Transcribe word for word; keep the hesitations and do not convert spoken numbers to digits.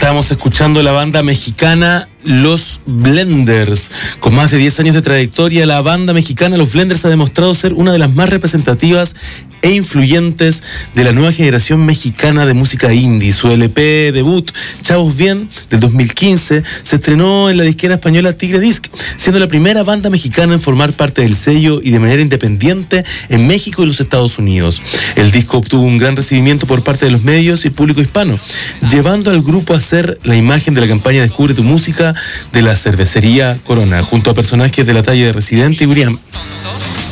Estábamos escuchando la banda mexicana Los Blenders. Con más de diez años de trayectoria, la banda mexicana Los Blenders ha demostrado ser una de las más representativas e influyentes de la nueva generación mexicana de música indie. Su L P debut, Chavos Bien, del dos mil quince, se estrenó en la disquera española Tigre Disc, siendo la primera banda mexicana en formar parte del sello y de manera independiente en México y los Estados Unidos. El disco obtuvo un gran recibimiento por parte de los medios y el público hispano, llevando al grupo a ser la imagen de la campaña Descubre tu música de la cervecería Corona, junto a personajes de la talla de Residente y William.